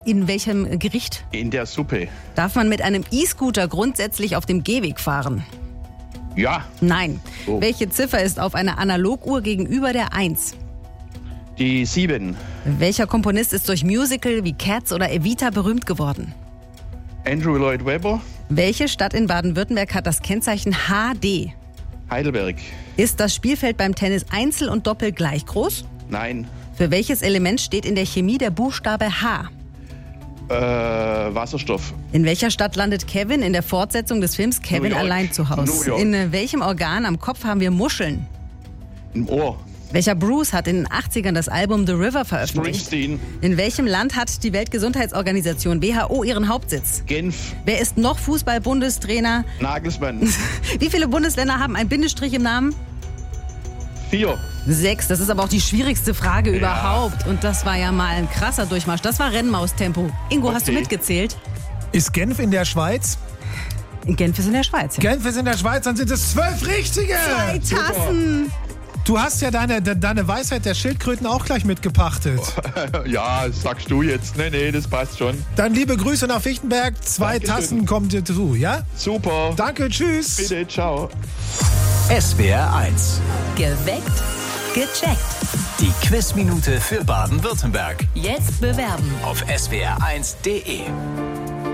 In welchem Gericht? In der Suppe. Darf man mit einem E-Scooter grundsätzlich auf dem Gehweg fahren? Ja. Nein. Oh. Welche Ziffer ist auf einer Analoguhr gegenüber der 1? Die 7. Welcher Komponist ist durch Musical wie Cats oder Evita berühmt geworden? Andrew Lloyd Webber. Welche Stadt in Baden-Württemberg hat das Kennzeichen HD? Heidelberg. Ist das Spielfeld beim Tennis Einzel und Doppel gleich groß? Nein. Für welches Element steht in der Chemie der Buchstabe H? Wasserstoff. In welcher Stadt landet Kevin in der Fortsetzung des Films Kevin New York. allein zu Hause? New York. In welchem Organ am Kopf haben wir Muscheln? Im Ohr. Welcher Bruce hat in den 80ern das Album The River veröffentlicht? Springsteen. In welchem Land hat die Weltgesundheitsorganisation WHO ihren Hauptsitz? Genf. Wer ist noch Fußball-Bundestrainer? Nagelsmann. Wie viele Bundesländer haben einen Bindestrich im Namen? 4. 6. Das ist aber auch die schwierigste Frage überhaupt. Und das war ja mal ein krasser Durchmarsch. Das war Rennmaus-Tempo. Ingo, hast du Okay. mitgezählt? Ist Genf in der Schweiz? In Genf ist in der Schweiz. Ja. Genf ist in der Schweiz, dann sind es 12 Richtige! 2 Tassen. Du hast ja deine Weisheit der Schildkröten auch gleich mitgepachtet. Ja, sagst du jetzt. Nee, das passt schon. Dann liebe Grüße nach Fichtenberg. 2 Dankeschön. Tassen kommt dir zu, ja? Super. Danke, tschüss. Bitte, ciao. SWR 1. Geweckt, gecheckt. Die Quizminute für Baden-Württemberg. Jetzt bewerben. Auf swr1.de.